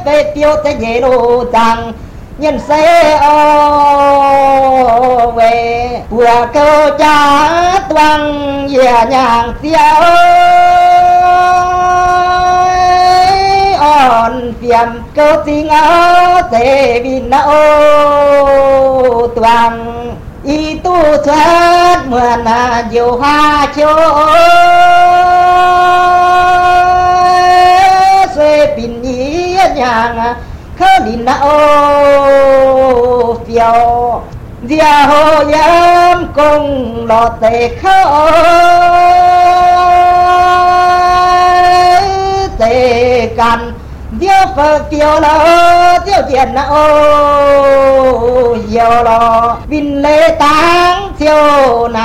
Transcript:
về tiêu sẽ dễ đồ rằng nhân sẽ về vừa câu cha toang nhẹ nhàng tiêu on phiền câu tiếng áo sẽ bị nao toang y tu thoát mượn nhiều hoa châu xuê bình nhí nhàng khơ đi nao phiêu dia hồ yam công lọt tề khơ tề can tiêu phật tiêu lo tiêu tiền nao nhiều lo vinh lễ táng tiêu